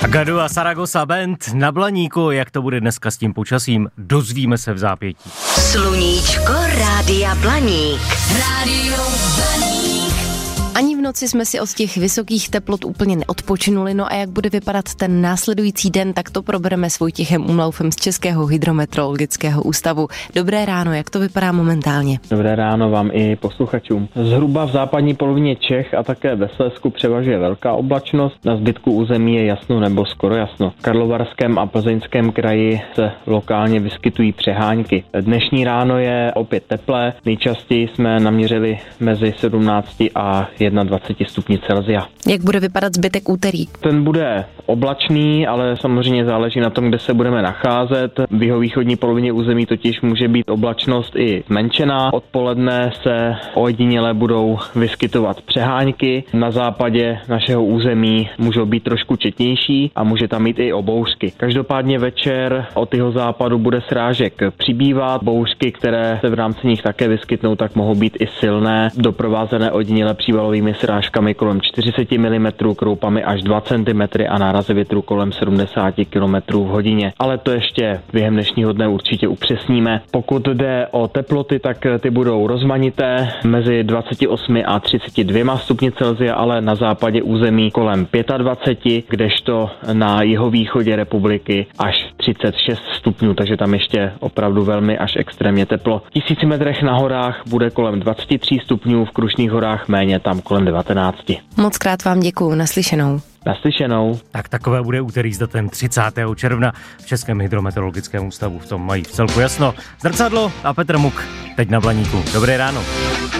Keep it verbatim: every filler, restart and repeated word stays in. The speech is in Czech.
Gadu a Saragossa Band na Blaníku, jak to bude dneska s tím počasím, dozvíme se v zápětí. Sluníčko Rádia Blaník. Rádio Blaník. Ani v noci jsme si od těch vysokých teplot úplně neodpočinuli, no a jak bude vypadat ten následující den, tak to probereme s Vojtěchem Umlaufem z Českého hydrometeorologického ústavu. Dobré ráno, jak to vypadá momentálně? Dobré ráno vám i posluchačům. Zhruba v západní polovině Čech a také ve Slezsku převažuje velká oblačnost, na zbytku území je jasno nebo skoro jasno. V Karlovarském a Plzeňském kraji se lokálně vyskytují přehánky. Dnešní ráno je opět teplé, nejčastěji jsme naměřili mezi sedmnácti a dvaceti jedna stupni Celsia. Jak bude vypadat zbytek úterý? Ten bude oblačný, ale samozřejmě záleží na tom, kde se budeme nacházet. V jihovýchodní polovině území totiž může být oblačnost i zmenšená. Odpoledne se ojediněle budou vyskytovat přehánky. Na západě našeho území můžou být trošku četnější a může tam mít i o bouřky. Každopádně večer od jeho západu bude srážek přibývat. Bouřky, které se v rámci nich také vyskytnou, tak mohou být i silné, doprovázené ojediněle přívalovými srážkami kolem čtyřicet milimetrů, kroupami až dva centimetry a nárazy větru kolem sedmdesát kilometrů v hodině. Ale to ještě během dnešního dne určitě upřesníme. Pokud jde o teploty, tak ty budou rozmanité mezi dvaceti osmi a třiceti dvěma stupni Celsia, ale na západě území kolem dvaceti pěti, kdežto na jihovýchodě republiky až třicet šest stupňů, takže tam ještě opravdu velmi až extrémně teplo. V tisíci metrech na horách bude kolem dvacet tři stupňů, v Krušných horách méně, tam kolem devatenácti. Moc krát vám děkuju, naslyšenou. Naslyšenou. Tak takové bude úterý s datem třicátého června. V Českém hydrometeorologickém ústavu v tom mají v celku jasno. Zrcadlo a Petr Muk teď na Blaníku. Dobré ráno.